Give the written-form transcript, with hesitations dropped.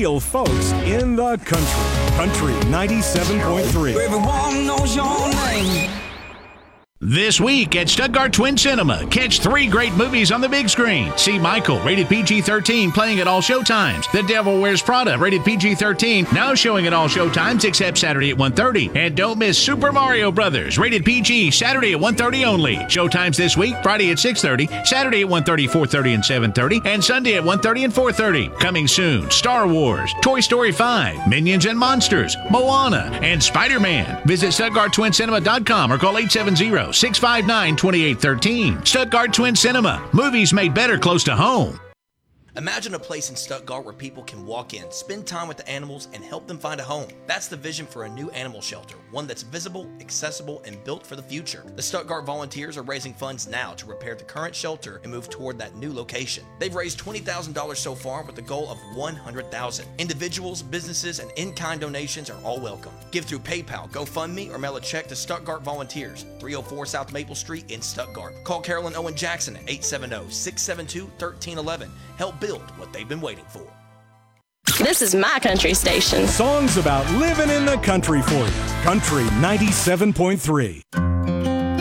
real folks in the country. Country 97.3. Everyone knows your name. This week at Stuttgart Twin Cinema, catch 3 great movies on the big screen. See Michael, rated PG-13, playing at all showtimes. The Devil Wears Prada, rated PG-13, now showing at all showtimes except Saturday at 1:30. And don't miss Super Mario Brothers, rated PG, Saturday at 1:30 only. Showtimes this week, Friday at 6:30, Saturday at 1:30, 4:30, and 7:30, and Sunday at 1:30 and 4:30. Coming soon, Star Wars, Toy Story 5, Minions and Monsters, Moana, and Spider-Man. Visit StuttgartTwinCinema.com or call 870-659-2813. Stuttgart Twin Cinema. Movies made better close to home. Imagine a place in Stuttgart where people can walk in, spend time with the animals, and help them find a home. That's the vision for a new animal shelter, one that's visible, accessible, and built for the future. The Stuttgart volunteers are raising funds now to repair the current shelter and move toward that new location. They've raised $20,000 so far with a goal of $100,000. Individuals, businesses, and in-kind donations are all welcome. Give through PayPal, GoFundMe, or mail a check to Stuttgart Volunteers, 304 South Maple Street in Stuttgart. Call Carolyn Owen Jackson at 870-672-1311. Help build what they've been waiting for. This is my country station. Songs about living in the country for you. Country 97.3.